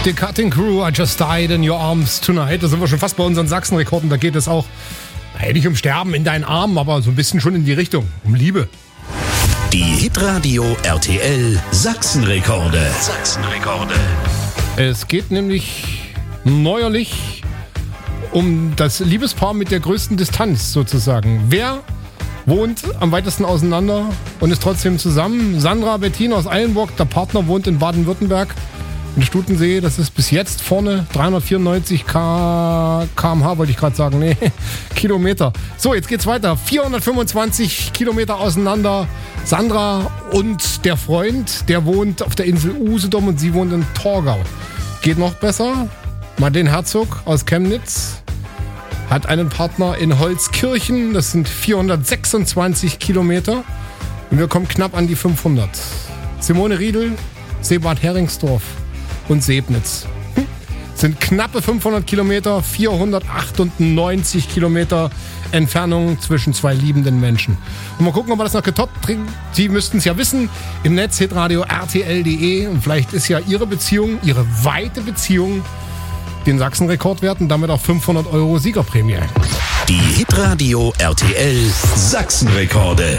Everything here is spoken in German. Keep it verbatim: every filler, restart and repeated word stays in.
The Cutting Crew, I Just Died in Your Arms Tonight. Da sind wir schon fast bei unseren Sachsenrekorden. Da geht es auch, hey, nicht um Sterben in deinen Armen, aber so ein bisschen schon in die Richtung. Um Liebe. Die Hitradio R T L Sachsenrekorde. Sachsenrekorde. Es geht nämlich neuerlich um das Liebespaar mit der größten Distanz sozusagen. Wer wohnt am weitesten auseinander und ist trotzdem zusammen? Sandra Bettin aus Eilenburg, der Partner wohnt in Baden-Württemberg. In Stutensee, das ist bis jetzt vorne dreihundertvierundneunzig Kilometer pro Stunde, wollte ich gerade sagen. Nee, Kilometer. So, jetzt geht's weiter. vierhundertfünfundzwanzig Kilometer auseinander. Sandra und der Freund, der wohnt auf der Insel Usedom und sie wohnt in Torgau. Geht noch besser. Madeleine Herzog aus Chemnitz hat einen Partner in Holzkirchen. Das sind vierhundertsechsundzwanzig Kilometer. Und wir kommen knapp an die fünfhundert. Simone Riedel, Seebad Heringsdorf und Sebnitz. Hm. Sind knappe fünfhundert Kilometer, vierhundertachtundneunzig Kilometer Entfernung zwischen zwei liebenden Menschen. Und mal gucken, ob wir das noch getoppt kriegen. Sie müssten es ja wissen, im Netz hitradio R T L punkt de. Und vielleicht ist ja Ihre Beziehung, Ihre weite Beziehung den Sachsenrekord wert und damit auch fünfhundert Euro Siegerprämie. Die Hitradio R T L Sachsenrekorde.